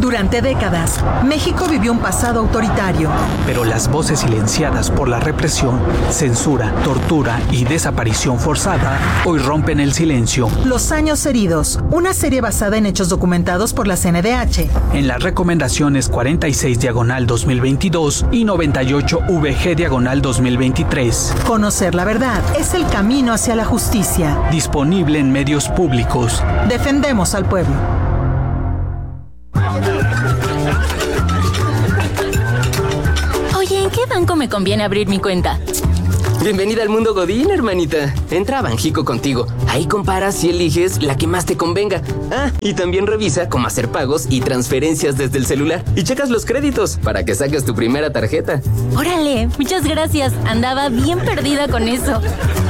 Durante décadas, México vivió un pasado autoritario. Pero las voces silenciadas por la represión, censura, tortura y desaparición forzada hoy rompen el silencio. Los años heridos, una serie basada en hechos documentados por la CNDH. En las recomendaciones 46/2022 y 98/VG/2023. Conocer la verdad es el camino hacia la justicia. Disponible en medios públicos. Defendemos al pueblo. Oye, ¿en qué banco me conviene abrir mi cuenta? Bienvenida al mundo Godín, hermanita. Entra a Banjico contigo. Ahí comparas y eliges la que más te convenga. Ah, y también revisa cómo hacer pagos y transferencias desde el celular. Y checas los créditos para que saques tu primera tarjeta. Órale, muchas gracias. Andaba bien perdida con eso.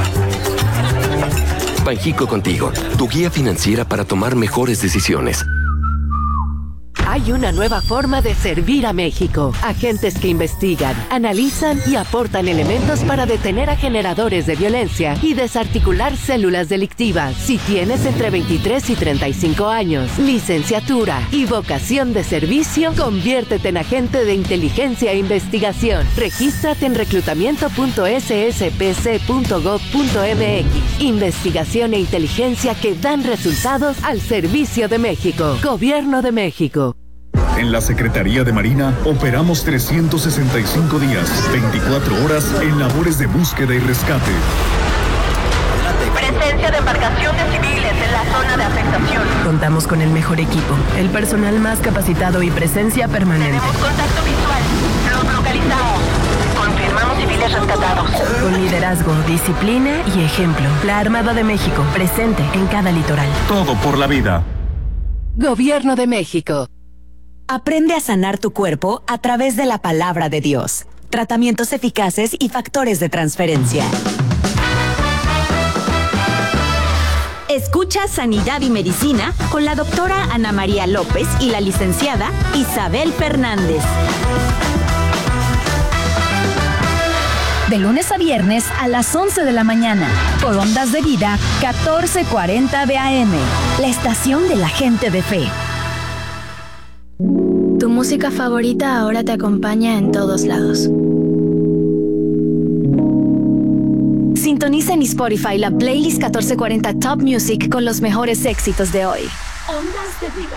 Banjico contigo, tu guía financiera para tomar mejores decisiones. Hay una nueva forma de servir a México. Agentes que investigan, analizan y aportan elementos para detener a generadores de violencia y desarticular células delictivas. Si tienes entre 23 y 35 años, licenciatura y vocación de servicio, conviértete en agente de inteligencia e investigación. Regístrate en reclutamiento.sspc.gov.mx. Investigación e inteligencia que dan resultados al servicio de México. Gobierno de México. En la Secretaría de Marina operamos 365 días, 24 horas en labores de búsqueda y rescate. Presencia de embarcaciones civiles en la zona de afectación. Contamos con el mejor equipo, el personal más capacitado y presencia permanente. Tenemos contacto visual. Los localizamos. Confirmamos civiles rescatados. Con liderazgo, disciplina y ejemplo. La Armada de México, presente en cada litoral. Todo por la vida. Gobierno de México. Aprende a sanar tu cuerpo a través de la palabra de Dios. Tratamientos eficaces y factores de transferencia. Escucha Sanidad y Medicina con la doctora Ana María López y la licenciada Isabel Fernández. De lunes a viernes a las 11 de la mañana, por Ondas de Vida 1440 de AM, la estación de la gente de fe. Tu música favorita ahora te acompaña en todos lados. Sintoniza en Spotify la playlist 1440 Top Music con los mejores éxitos de hoy. Ondas de Vida.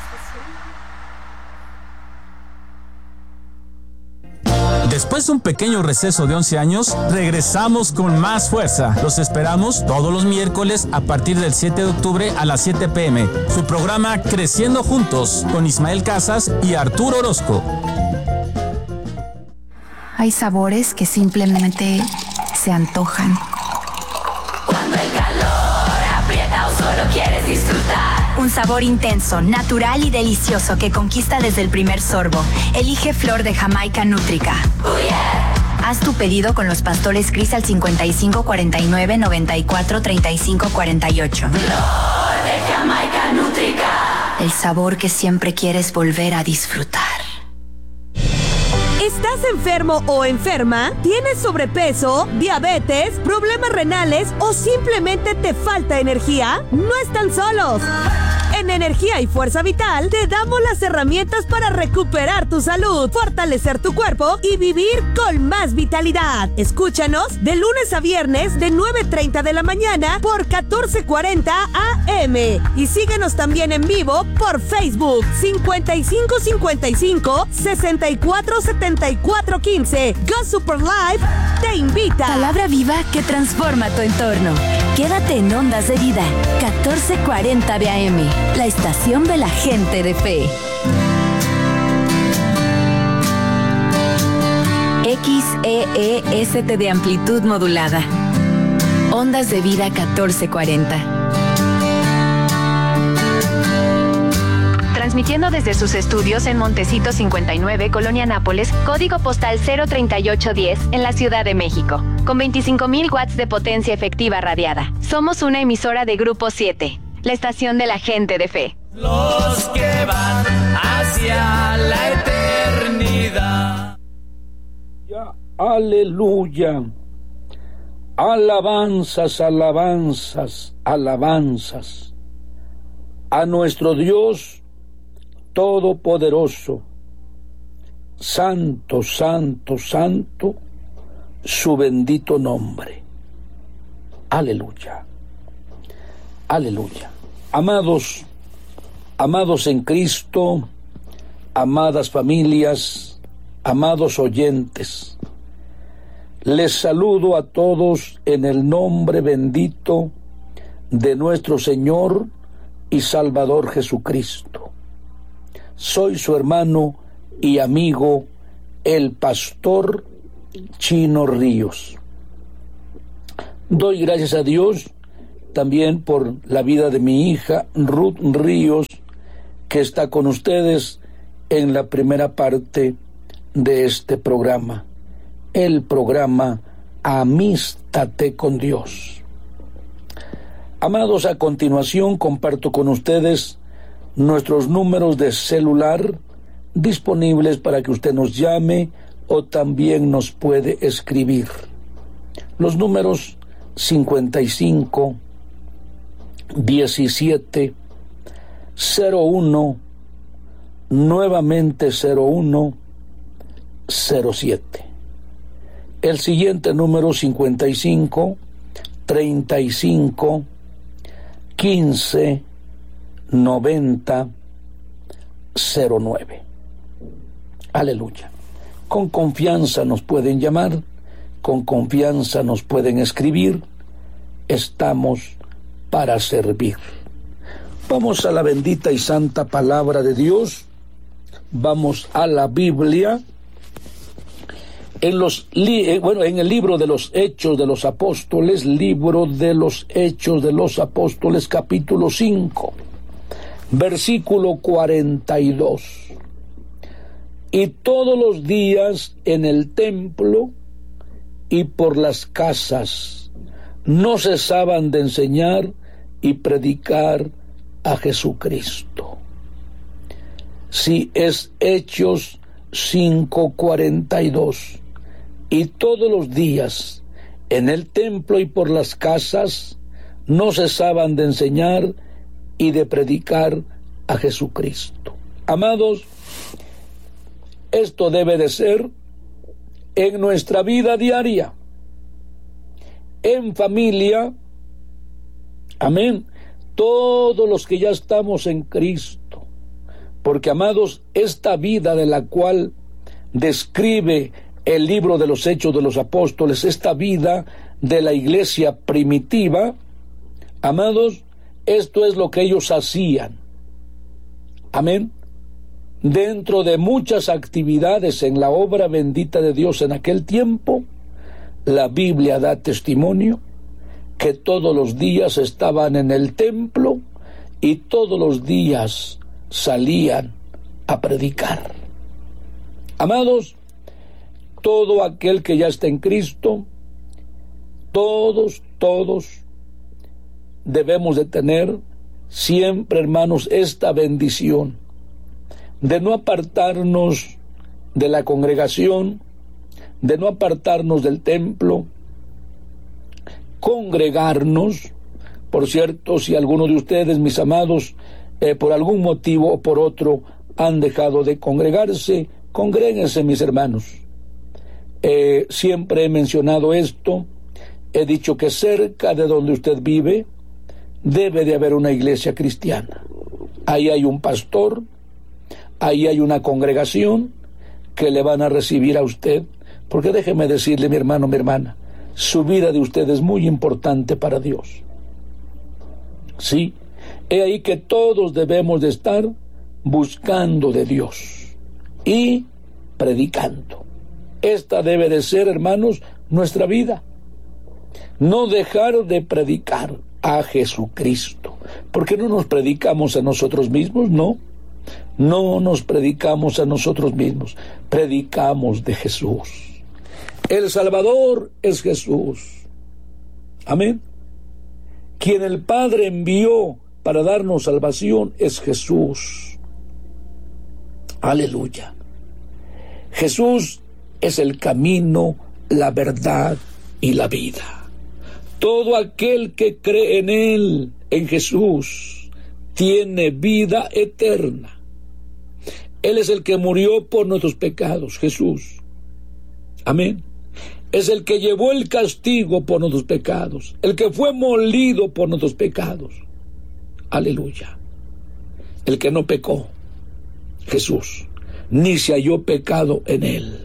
Después de un pequeño receso de 11 años, regresamos con más fuerza. Los esperamos todos los miércoles a partir del 7 de octubre a las 7 p.m. Su programa Creciendo Juntos con Ismael Casas y Arturo Orozco. Hay sabores que simplemente se antojan. Cuando el calor aprieta o solo quieres disfrutar. Un sabor intenso, natural y delicioso que conquista desde el primer sorbo. Elige Flor de Jamaica Nútrica. Oh yeah. Haz tu pedido con los pastores Cris al 55 49 94 35 48. Flor de Jamaica Nútrica. El sabor que siempre quieres volver a disfrutar. ¿Estás enfermo o enferma? ¿Tienes sobrepeso, diabetes, problemas renales o simplemente te falta energía? No están solos. En Energía y Fuerza Vital te damos las herramientas para recuperar tu salud, fortalecer tu cuerpo y vivir con más vitalidad. Escúchanos de lunes a viernes de 9:30 de la mañana por 1440 AM y síguenos también en vivo por Facebook 5555 64 74 15. Go Super Live te invita. Palabra viva que transforma tu entorno. Quédate en Ondas de Vida 1440 de AM. La estación de la gente de fe. XEEST de amplitud modulada. Ondas de Vida 1440. Transmitiendo desde sus estudios en Montecito 59, Colonia Nápoles, código postal 03810, en la Ciudad de México, con 25,000 watts de potencia efectiva radiada. Somos una emisora de Grupo 7, la estación de la gente de fe. Los que van hacia la eternidad. Aleluya. Alabanzas, alabanzas, alabanzas. A nuestro Dios Todopoderoso, santo, santo, santo, su bendito nombre. Aleluya. Aleluya. Amados, amados en Cristo, amadas familias, amados oyentes, les saludo a todos en el nombre bendito de nuestro Señor y Salvador Jesucristo. Soy su hermano y amigo, el pastor Chino Ríos. Doy gracias a Dios también por la vida de mi hija Ruth Ríos, que está con ustedes en la primera parte de este programa, el programa Amístate con Dios. Amados, a continuación comparto con ustedes nuestros números de celular disponibles para que usted nos llame o también nos puede escribir. Los números 55 17 01, nuevamente 01 07. El siguiente número 55 35 15 90 09. Aleluya. Con confianza nos pueden llamar, con confianza nos pueden escribir. Estamos para servir. Vamos a la bendita y santa palabra de Dios. Vamos a la Biblia. En el libro de los Hechos de los Apóstoles, libro de los Hechos de los Apóstoles, capítulo 5, versículo 42. Y todos los días en el templo y por las casas no cesaban de enseñar y predicar a Jesucristo. Si es Hechos 5:42. Y todos los días en el templo y por las casas no cesaban de enseñar y de predicar a Jesucristo. Amados, esto debe de ser en nuestra vida diaria, en familia. Amén. Todos los que ya estamos en Cristo. Porque, amados, esta vida de la cual describe el libro de los Hechos de los Apóstoles, esta vida de la iglesia primitiva, amados, esto es lo que ellos hacían. Amén. Dentro de muchas actividades en la obra bendita de Dios en aquel tiempo, la Biblia da testimonio que todos los días estaban en el templo y todos los días salían a predicar. Amados, todo aquel que ya está en Cristo, todos debemos de tener siempre, hermanos, esta bendición de no apartarnos de la congregación, de no apartarnos del templo, congregarnos. Por cierto, si alguno de ustedes, mis amados, por algún motivo o por otro han dejado de congregarse, congréguense, mis hermanos. Siempre he mencionado esto, he dicho que cerca de donde usted vive debe de haber una iglesia cristiana. Ahí hay un pastor, ahí hay una congregación que le van a recibir a usted, porque déjeme decirle, mi hermano, mi hermana, su vida de usted es muy importante para Dios. Sí, he ahí que todos debemos de estar buscando de Dios y predicando. Esta debe de ser, hermanos, nuestra vida. No dejar de predicar a Jesucristo. Porque no nos predicamos a nosotros mismos, no. No nos predicamos a nosotros mismos. Predicamos de Jesús. El Salvador es Jesús. Amén. Quien el Padre envió para darnos salvación es Jesús. Aleluya. Jesús es el camino, la verdad y la vida. Todo aquel que cree en Él, en Jesús, tiene vida eterna. Él es el que murió por nuestros pecados, Jesús. Amén. Es el que llevó el castigo por nuestros pecados, el que fue molido por nuestros pecados. Aleluya. El que no pecó, Jesús, ni se halló pecado en él.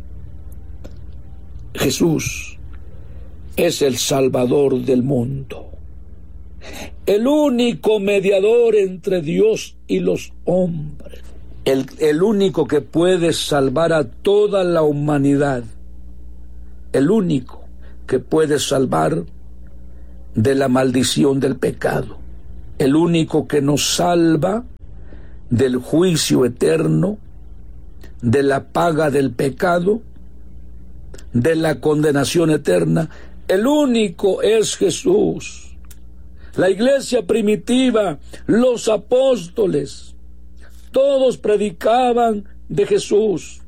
Jesús es el Salvador del mundo, el único mediador entre Dios y los hombres, el único que puede salvar a toda la humanidad, el único que puede salvar de la maldición del pecado, el único que nos salva del juicio eterno, de la paga del pecado, de la condenación eterna. El único es Jesús. La iglesia primitiva, los apóstoles, todos predicaban de Jesús.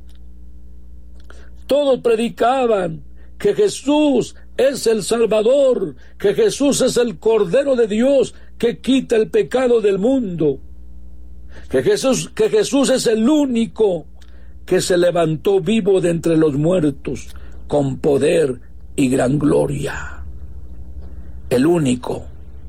Todos predicaban que Jesús es el Salvador, que Jesús es el Cordero de Dios que quita el pecado del mundo, que Jesús es el único que se levantó vivo de entre los muertos con poder y gran gloria. El único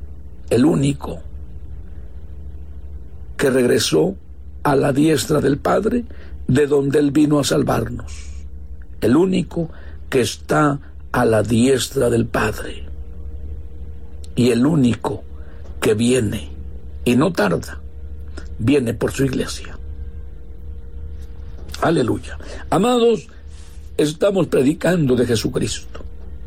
que regresó a la diestra del Padre, de donde Él vino a salvarnos. El único que está a la diestra del Padre. Y el único que viene, y no tarda, viene por su iglesia. Aleluya. Amados, estamos predicando de Jesucristo.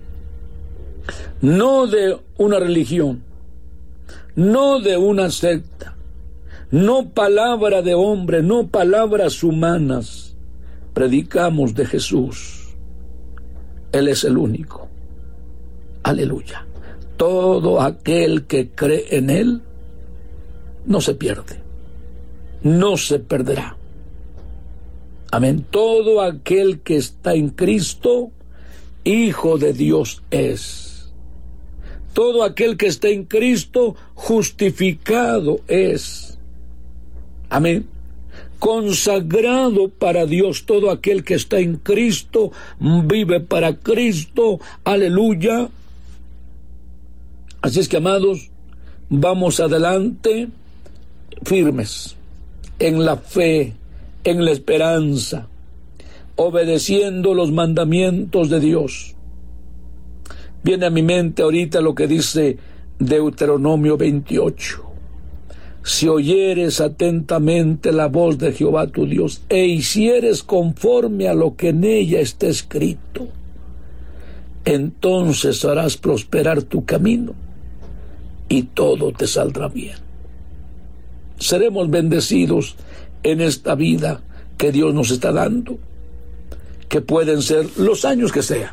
No de una religión, no de una secta, no palabra de hombre, no palabras humanas. Predicamos de Jesús. Él es el único. Aleluya. Todo aquel que cree en Él no se pierde, no se perderá. Amén. Todo aquel que está en Cristo, hijo de Dios es. Todo aquel que está en Cristo, justificado es. Amén. Consagrado para Dios. Todo aquel que está en Cristo, vive para Cristo. Aleluya. Así es que, amados, vamos adelante firmes en la fe, en la esperanza, obedeciendo los mandamientos de Dios. Viene a mi mente ahorita lo que dice Deuteronomio 28. Si oyeres atentamente la voz de Jehová tu Dios, e hicieres conforme a lo que en ella está escrito, entonces harás prosperar tu camino, y todo te saldrá bien. Seremos bendecidos en esta vida que Dios nos está dando, que pueden ser los años que sean,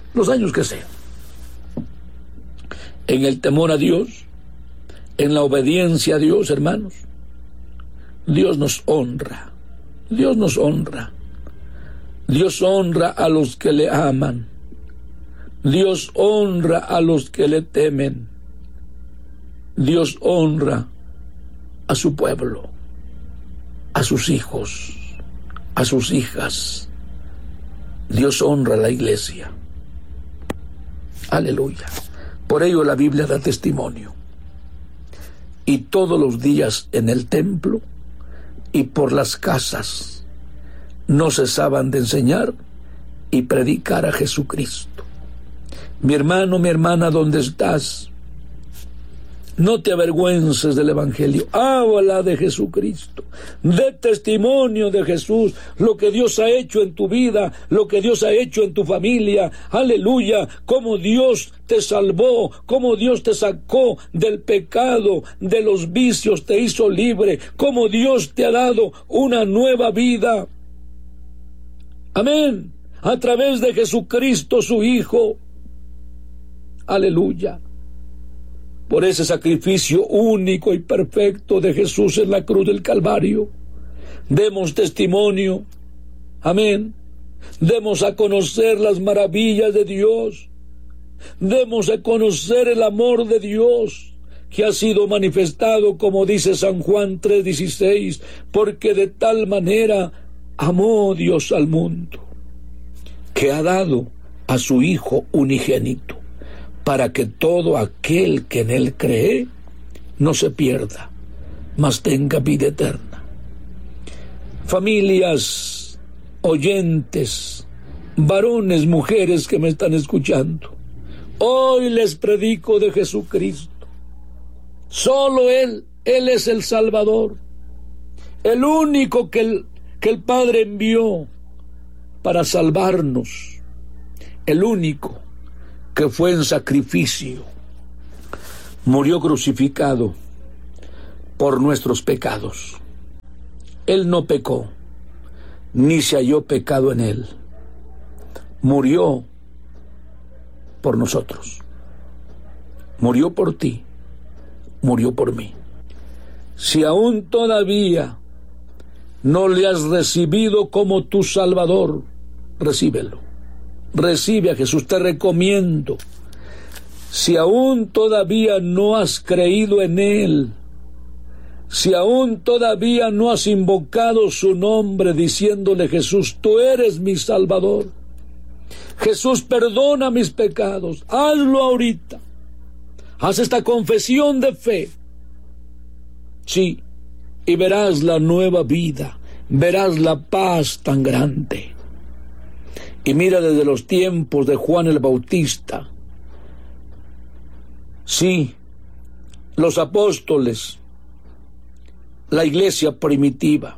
en el temor a Dios, en la obediencia a Dios, hermanos. Dios nos honra, Dios nos honra. Dios honra a los que le aman, Dios honra a los que le temen, Dios honra a su pueblo, a sus hijos, a sus hijas. Dios honra a la iglesia. Aleluya. Por ello la Biblia da testimonio. Y todos los días en el templo y por las casas no cesaban de enseñar y predicar a Jesucristo. Mi hermano, mi hermana, ¿dónde estás? No te avergüences del Evangelio. Habla de Jesucristo. De testimonio de Jesús. Lo que Dios ha hecho en tu vida. Lo que Dios ha hecho en tu familia. Aleluya. Cómo Dios te salvó. Cómo Dios te sacó del pecado, de los vicios, te hizo libre. Cómo Dios te ha dado una nueva vida. Amén. A través de Jesucristo, su Hijo. Aleluya. Por ese sacrificio único y perfecto de Jesús en la cruz del Calvario, demos testimonio. Amén. Demos a conocer las maravillas de Dios. Demos a conocer el amor de Dios que ha sido manifestado, como dice San Juan 3:16, porque de tal manera amó Dios al mundo, que ha dado a su Hijo unigénito, para que todo aquel que en Él cree no se pierda, mas tenga vida eterna. Familias, oyentes, varones, mujeres que me están escuchando, hoy les predico de Jesucristo. Solo Él es el Salvador, el único que el Padre envió para salvarnos, el único que fue en sacrificio, murió crucificado por nuestros pecados. Él no pecó, ni se halló pecado en Él. Murió por nosotros. Murió por ti, murió por mí. Si aún todavía no le has recibido como tu Salvador, recíbelo. Recibe a Jesús, te recomiendo. Si aún todavía no has creído en Él, si aún todavía no has invocado su nombre diciéndole: Jesús, tú eres mi Salvador. Jesús, perdona mis pecados. Hazlo ahorita. Haz esta confesión de fe. Sí, y verás la nueva vida, verás la paz tan grande. Y mira, desde los tiempos de Juan el Bautista, sí, los apóstoles, la iglesia primitiva,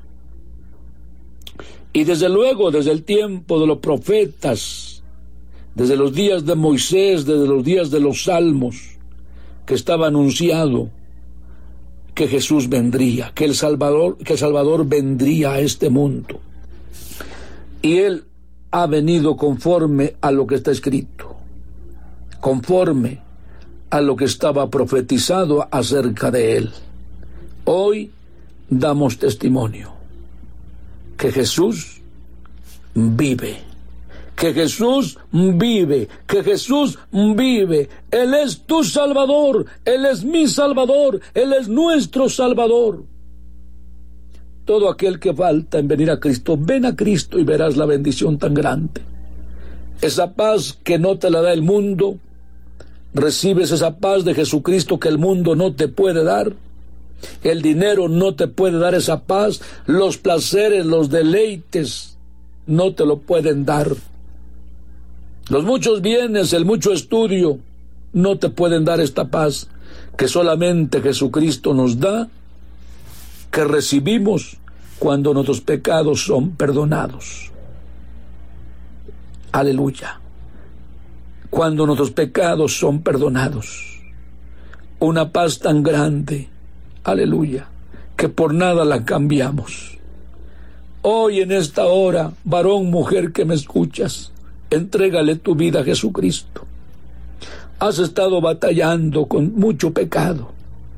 y desde luego desde el tiempo de los profetas, desde los días de Moisés, desde los días de los Salmos, que estaba anunciado que Jesús vendría, que el Salvador vendría a este mundo. Y Él ha venido conforme a lo que está escrito, conforme a lo que estaba profetizado acerca de Él. Hoy damos testimonio que Jesús vive, que Jesús vive, que Jesús vive. Él es tu Salvador, Él es mi Salvador, Él es nuestro Salvador. Todo aquel que falta en venir a Cristo, ven a Cristo y verás la bendición tan grande. Esa paz que no te la da el mundo, recibes esa paz de Jesucristo que el mundo no te puede dar. El dinero no te puede dar esa paz, los placeres, los deleites no te lo pueden dar. Los muchos bienes, el mucho estudio no te pueden dar esta paz que solamente Jesucristo nos da, que recibimos cuando nuestros pecados son perdonados. Aleluya. Cuando nuestros pecados son perdonados. Una paz tan grande, aleluya, que por nada la cambiamos. Hoy en esta hora, varón, mujer que me escuchas, entrégale tu vida a Jesucristo. Has estado batallando con mucho pecado.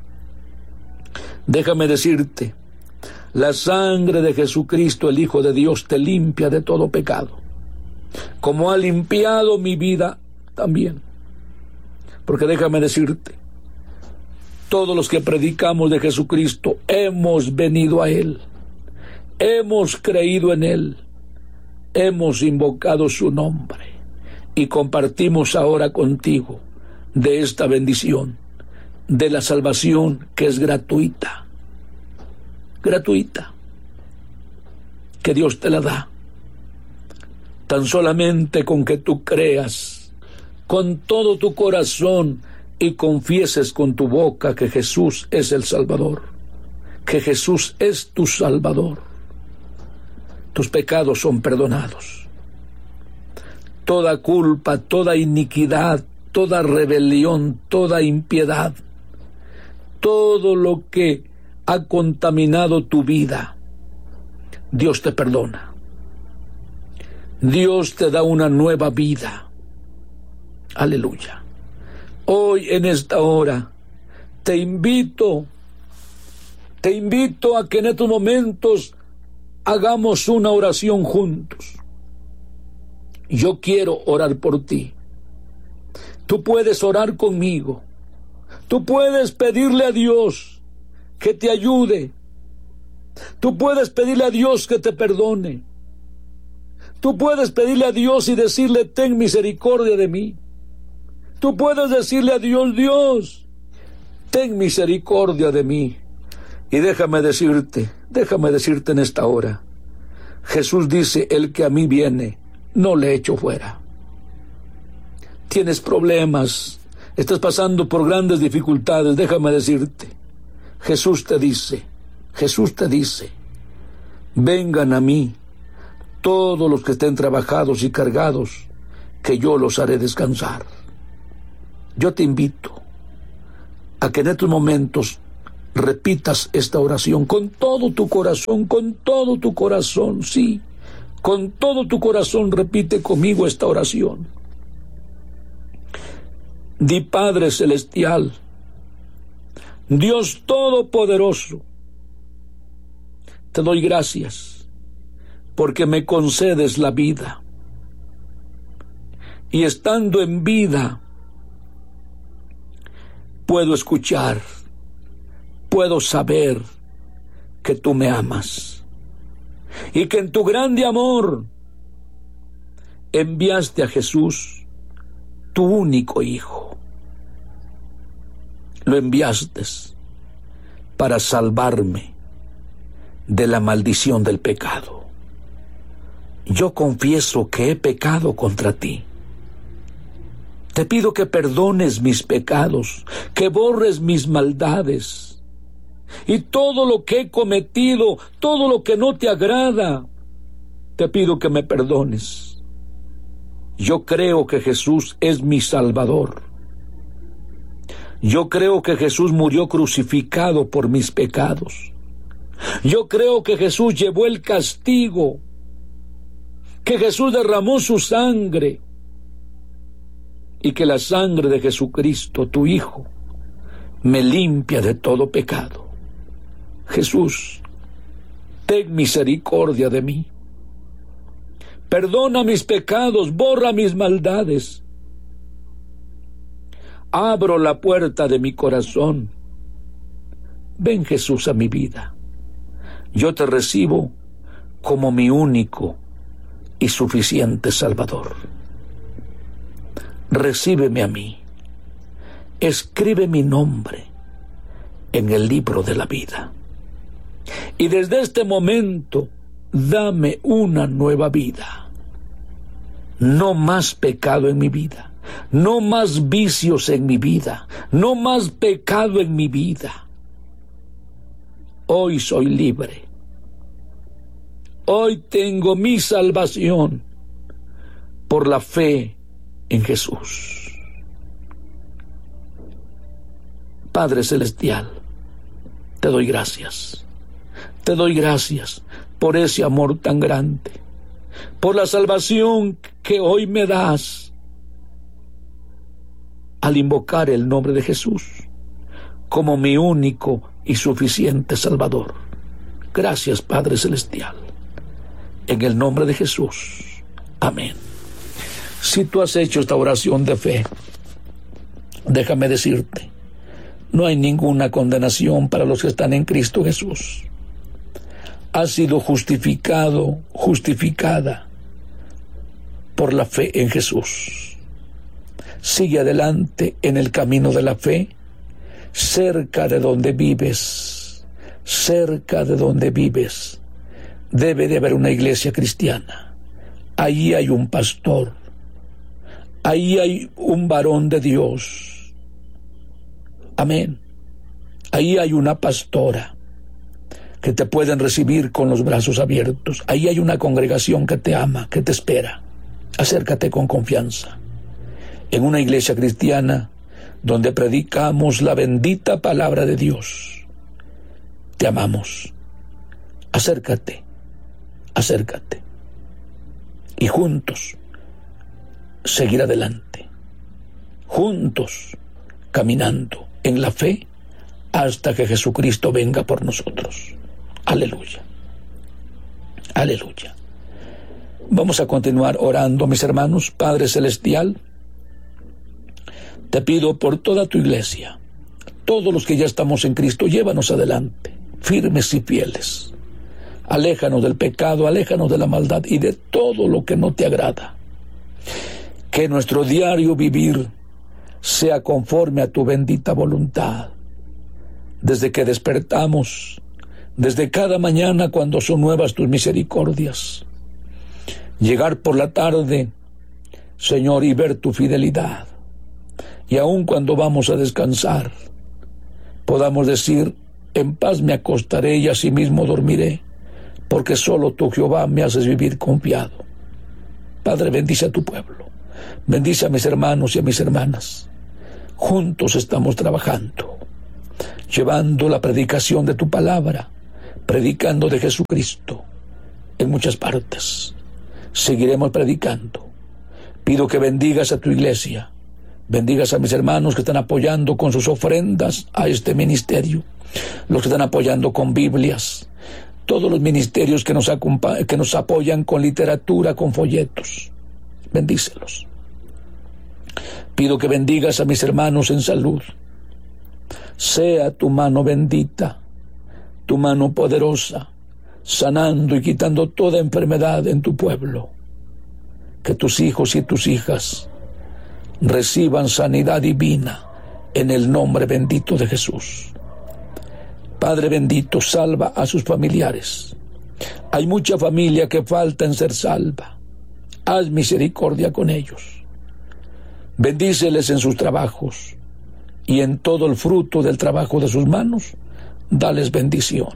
Déjame decirte, la sangre de Jesucristo, el Hijo de Dios, te limpia de todo pecado, como ha limpiado mi vida también. Porque déjame decirte, todos los que predicamos de Jesucristo hemos venido a Él, hemos creído en Él, hemos invocado su nombre y compartimos ahora contigo de esta bendición, de la salvación que es gratuita, gratuita, que Dios te la da, tan solamente con que tú creas con todo tu corazón y confieses con tu boca que Jesús es el Salvador, que Jesús es tu Salvador. Tus pecados son perdonados. Toda culpa, toda iniquidad, toda rebelión, toda impiedad, todo lo que ha contaminado tu vida, Dios te perdona. Dios te da una nueva vida. Aleluya. Hoy en esta hora te invito a que en estos momentos hagamos una oración juntos. Yo quiero orar por ti. Tú puedes orar conmigo. Tú puedes pedirle a Dios que te ayude. Tú puedes pedirle a Dios que te perdone. Tú puedes pedirle a Dios y decirle, ten misericordia de mí. Tú puedes decirle a Dios, Dios, ten misericordia de mí. Y déjame decirte en esta hora, Jesús dice, el que a mí viene, no le echo fuera. Tienes problemas, estás pasando por grandes dificultades, déjame decirte, Jesús te dice, vengan a mí, todos los que estén trabajados y cargados, que yo los haré descansar. Yo te invito a que en estos momentos repitas esta oración con todo tu corazón, sí, con todo tu corazón repite conmigo esta oración. Di: Padre Celestial, Dios Todopoderoso, te doy gracias porque me concedes la vida. Y estando en vida, puedo escuchar, puedo saber que tú me amas y que en tu grande amor enviaste a Jesús, tu único Hijo. Lo enviaste para salvarme de la maldición del pecado. Yo confieso que he pecado contra ti. Te pido que perdones mis pecados, que borres mis maldades. Y todo lo que he cometido, todo lo que no te agrada, te pido que me perdones. Yo creo que Jesús es mi Salvador. Yo creo que Jesús murió crucificado por mis pecados. Yo creo que Jesús llevó el castigo, que Jesús derramó su sangre y que la sangre de Jesucristo, tu Hijo, me limpia de todo pecado. Jesús, ten misericordia de mí. Perdona mis pecados, borra mis maldades. Abro la puerta de mi corazón. Ven, Jesús, a mi vida. Yo te recibo como mi único y suficiente Salvador. Recíbeme a mí. Escribe mi nombre en el libro de la vida. Y desde este momento, dame una nueva vida. No más pecado en mi vida. No más vicios en mi vida. No más pecado en mi vida. Hoy soy libre. Hoy tengo mi salvación por la fe en Jesús. Padre Celestial, te doy gracias. Te doy gracias por ese amor tan grande, por la salvación que hoy me das al invocar el nombre de Jesús como mi único y suficiente Salvador. Gracias, Padre Celestial. En el nombre de Jesús. Amén. Si tú has hecho esta oración de fe, déjame decirte, no hay ninguna condenación para los que están en Cristo Jesús. Has sido justificado, justificada por la fe en Jesús. Sigue adelante en el camino de la fe, cerca de donde vives, debe de haber una iglesia cristiana. Allí hay un pastor, ahí hay un varón de Dios. Amén. Ahí hay una pastora que te pueden recibir con los brazos abiertos. Ahí hay una congregación que te ama, que te espera. Acércate con confianza. En una iglesia cristiana donde predicamos la bendita palabra de Dios. Te amamos. Acércate. Y juntos seguir adelante. Juntos caminando en la fe hasta que Jesucristo venga por nosotros. Aleluya. Aleluya. Vamos a continuar orando, mis hermanos. Padre Celestial, te pido por toda tu iglesia, todos los que ya estamos en Cristo, llévanos adelante, firmes y fieles. Aléjanos del pecado, aléjanos de la maldad y de todo lo que no te agrada. Que nuestro diario vivir sea conforme a tu bendita voluntad. Desde que despertamos, desde cada mañana cuando son nuevas tus misericordias. Llegar por la tarde, Señor, y ver tu fidelidad. Y aun cuando vamos a descansar, podamos decir, en paz me acostaré y asimismo dormiré, porque solo tú, Jehová, me haces vivir confiado. Padre, bendice a tu pueblo, bendice a mis hermanos y a mis hermanas. Juntos estamos trabajando, llevando la predicación de tu palabra, predicando de Jesucristo en muchas partes. Seguiremos predicando. Pido que bendigas a tu iglesia, bendigas a mis hermanos que están apoyando con sus ofrendas a este ministerio, los que están apoyando con Biblias, todos los ministerios que nos apoyan con literatura, con folletos. Bendícelos. Pido que bendigas a mis hermanos en salud. Sea tu mano bendita, tu mano poderosa, sanando y quitando toda enfermedad en tu pueblo. Que tus hijos y tus hijas reciban sanidad divina en el nombre bendito de Jesús. Padre bendito, salva a sus familiares. Hay mucha familia que falta en ser salva. Haz misericordia con ellos. Bendíceles en sus trabajos y en todo el fruto del trabajo de sus manos, dales bendición.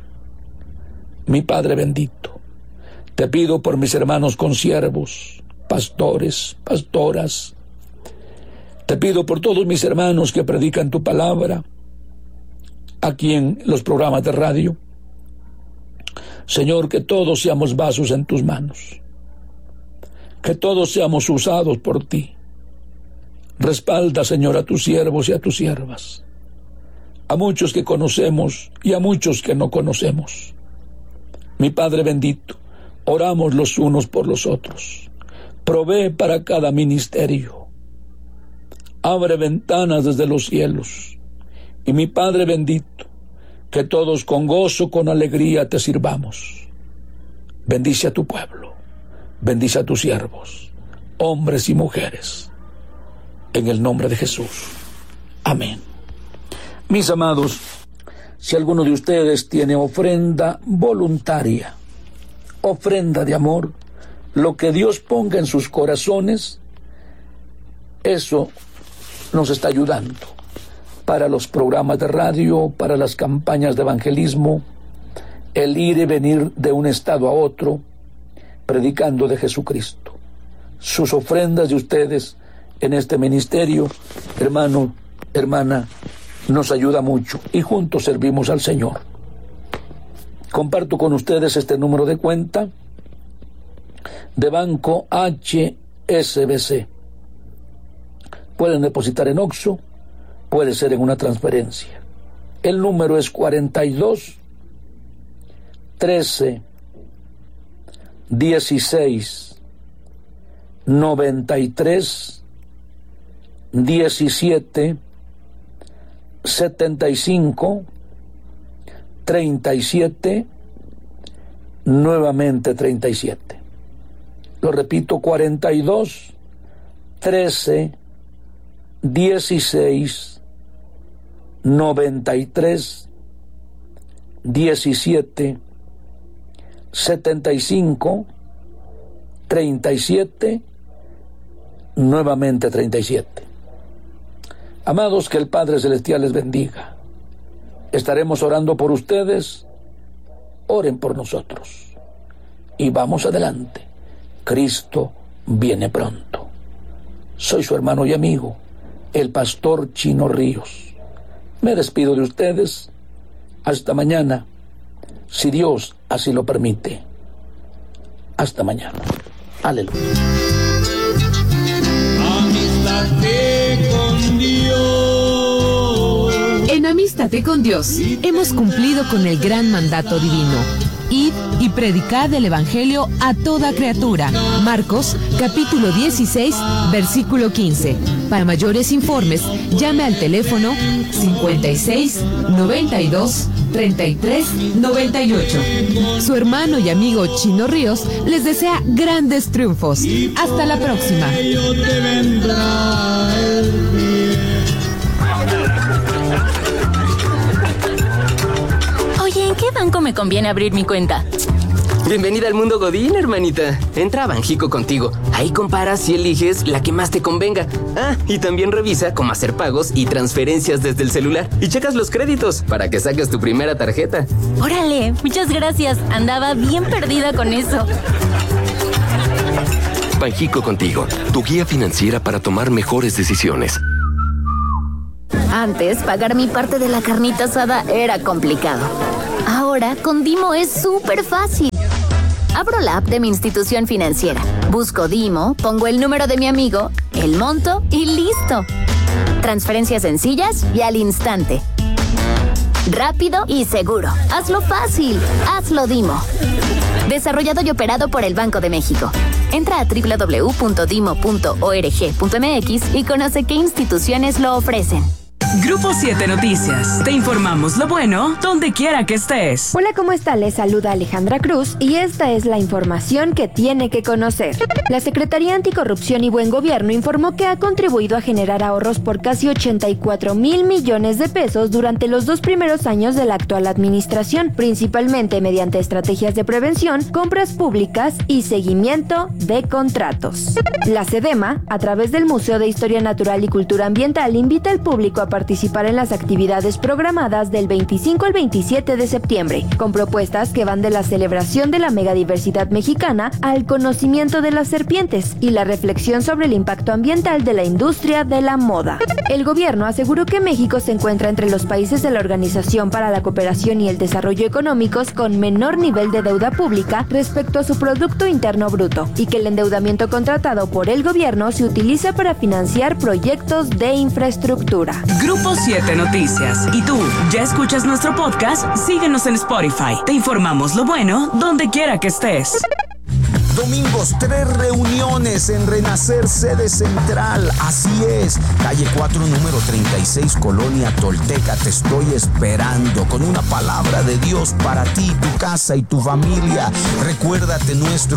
Mi Padre bendito, te pido por mis hermanos consiervos, pastores, pastoras. Te pido por todos mis hermanos que predican tu palabra aquí en los programas de radio. Señor, que todos seamos vasos en tus manos, que todos seamos usados por ti. Respalda, Señor, a tus siervos y a tus siervas, a muchos que conocemos y a muchos que no conocemos. Mi Padre bendito, oramos los unos por los otros. Provee para cada ministerio. Abre ventanas desde los cielos. Y mi Padre bendito, que todos con gozo, con alegría te sirvamos. Bendice a tu pueblo, bendice a tus siervos, hombres y mujeres, en el nombre de Jesús. Amén. Mis amados, si alguno de ustedes tiene ofrenda voluntaria, ofrenda de amor, lo que Dios ponga en sus corazones, eso nos está ayudando para los programas de radio, para las campañas de evangelismo, el ir y venir de un estado a otro, predicando de Jesucristo. Sus ofrendas de ustedes en este ministerio, hermano, hermana, nos ayuda mucho y juntos servimos al Señor. Comparto con ustedes este número de cuenta de Banco HSBC. Pueden depositar en Oxxo, puede ser en una transferencia. El número es 42 13 16 93 17 75 37 nuevamente 37. Lo repito, 42 13 16 93 17 75 37 nuevamente 37. Amados, que el Padre Celestial les bendiga. Estaremos orando por ustedes. Oren por nosotros. Y vamos adelante. Cristo viene pronto. Soy su hermano y amigo, el pastor Chino Ríos. Me despido de ustedes. Hasta mañana, si Dios así lo permite. Hasta mañana. Aleluya. Amístate con Dios. En Amístate con Dios hemos cumplido con el gran mandato divino. Id y predicad el Evangelio a toda criatura. Marcos, capítulo 16, versículo 15. Para mayores informes, llame al teléfono 56 92 3398. Su hermano y amigo Chino Ríos les desea grandes triunfos. Hasta la próxima. Oye, ¿en qué banco me conviene abrir mi cuenta? Bienvenida al mundo Godín, hermanita. Entra a Banjico contigo. Ahí comparas y eliges la que más te convenga. Ah, y también revisa cómo hacer pagos y transferencias desde el celular. Y checas los créditos para que saques tu primera tarjeta. Órale, muchas gracias. Andaba bien perdida con eso. Banjico contigo, tu guía financiera para tomar mejores decisiones. Antes, pagar mi parte de la carnita asada era complicado. Ahora, con Dimo es súper fácil. Abro la app de mi institución financiera, busco Dimo, pongo el número de mi amigo, el monto y listo. Transferencias sencillas y al instante. Rápido y seguro. Hazlo fácil. Hazlo Dimo. Desarrollado y operado por el Banco de México. Entra a www.dimo.org.mx y conoce qué instituciones lo ofrecen. Grupo 7 Noticias. Te informamos lo bueno donde quiera que estés. Hola, ¿cómo está? Les saluda Alejandra Cruz y esta es la información que tiene que conocer. La Secretaría Anticorrupción y Buen Gobierno informó que ha contribuido a generar ahorros por casi 84,000 millones de pesos durante los 2 primeros años de la actual administración, principalmente mediante estrategias de prevención, compras públicas y seguimiento de contratos. La SEDEMA, a través del Museo de Historia Natural y Cultura Ambiental, invita al público a participar en las actividades programadas del 25 al 27 de septiembre, con propuestas que van de la celebración de la megadiversidad mexicana al conocimiento de las serpientes y la reflexión sobre el impacto ambiental de la industria de la moda. El gobierno aseguró que México se encuentra entre los países de la Organización para la Cooperación y el Desarrollo Económicos con menor nivel de deuda pública respecto a su Producto Interno Bruto y que el endeudamiento contratado por el gobierno se utiliza para financiar proyectos de infraestructura. Grupo 7 Noticias. ¿Y tú, ya escuchas nuestro podcast? Síguenos en Spotify. Te informamos lo bueno donde quiera que estés. Domingos, 3 reuniones en Renacer, sede central. Así es, calle 4, número 36, Colonia Tolteca. Te estoy esperando con una palabra de Dios para ti, tu casa y tu familia. Recuérdate nuestro